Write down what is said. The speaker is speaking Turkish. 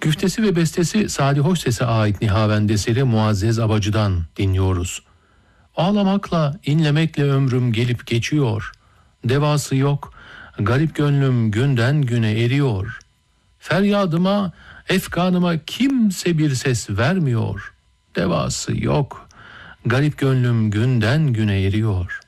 Güftesi ve bestesi Sadi Hoşses'e ait Nihavend eseri Muazzez Abacı'dan dinliyoruz. Ağlamakla, inlemekle ömrüm gelip geçiyor. Devası yok, garip gönlüm günden güne eriyor. Feryadıma, efkanıma kimse bir ses vermiyor. Devası yok, garip gönlüm günden güne eriyor.